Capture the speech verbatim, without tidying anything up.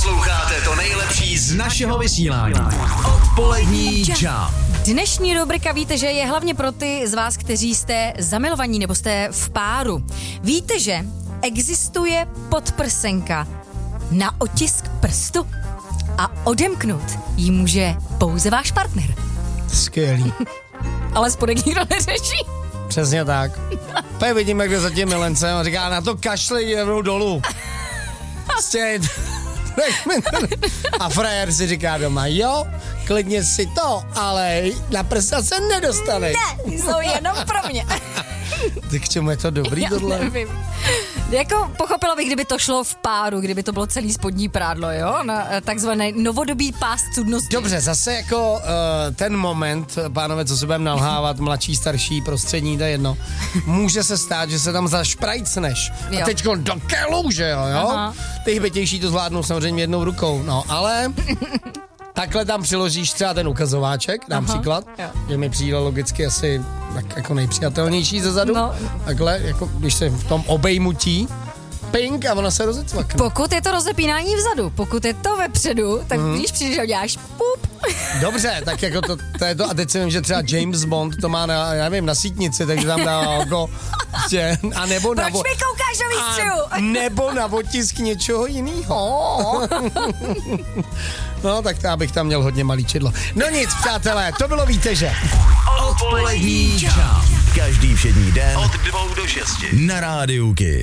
Posloucháte to nejlepší z našeho vysílání. Odpolední Jump. Dnešní rubrika víte, že je hlavně pro ty z vás, kteří jste zamilovaní nebo jste v páru. Víte, že existuje podprsenka na otisk prstu a odemknout ji může pouze váš partner. Skvělý. Ale spodek nikdo neřeší. Přesně tak. Pak vidím, jak jde za tím milencem a říká, na to kašli, jdou dolů. Prostě, a frajer si říká doma, jo, klidně si to, ale na prsa se nedostane. Ne, jsou jenom pro mě. Tak k čemu je to dobrý Já tohle? nevím. Jako pochopila bych, kdyby to šlo v páru, kdyby to bylo celý spodní prádlo, jo? Na takzvaný novodobý pás cudnosti. Dobře, zase jako uh, ten moment, pánové, co se budeme nalhávat, mladší, starší, prostřední, to je jedno, může se stát, že se tam zašprajcneš. Jo. A teďko do kelu, že jo, jo? Aha. Ty hbetější to zvládnou samozřejmě jednou rukou, no, ale... Takhle tam přiložíš třeba ten ukazováček, například, že mi přijde logicky asi tak jako nejpřijatelnější ze zadu. No. Takhle, jako když se v tom obejmutí, pink a ona se rozecvakne. Pokud je to rozepínání vzadu, pokud je to vepředu, tak mm. když přijdeš a děláš pup. Dobře, tak jako to, to je to, a teď si vím, že třeba James Bond to má na, já nevím, na sítnici, takže tam dá jako, prostě, a nebo na... Proč mi koukáš do výstřihu? Nebo na otisk něčeho jiného. No, tak to bych tam měl hodně malý čidlo. No nic, přátelé, to bylo víte, že. Odpolední Jump. Každý všední den od dvou do šesti. Na rádiu Kiss.